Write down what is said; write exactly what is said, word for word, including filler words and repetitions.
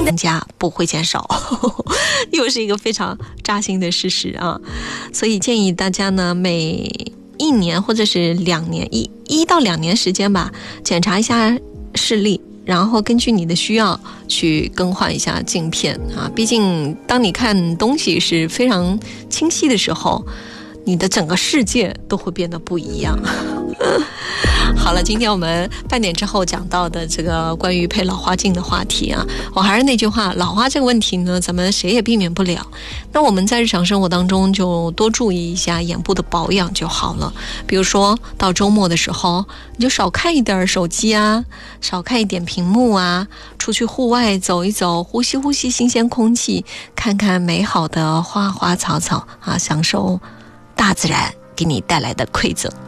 增加不会减少，又是一个非常扎心的事实啊！所以建议大家呢，每一年或者是两年一一到两年时间吧，检查一下视力，然后根据你的需要去更换一下镜片啊。毕竟当你看东西是非常清晰的时候，你的整个世界都会变得不一样。好了，今天我们半点之后讲到的这个关于配老花镜的话题啊，我还是那句话，老花这个问题呢，咱们谁也避免不了。那我们在日常生活当中就多注意一下眼部的保养就好了。比如说到周末的时候，你就少看一点手机啊，少看一点屏幕啊，出去户外走一走，呼吸呼吸新鲜空气，看看美好的花花草草啊，享受大自然给你带来的馈赠。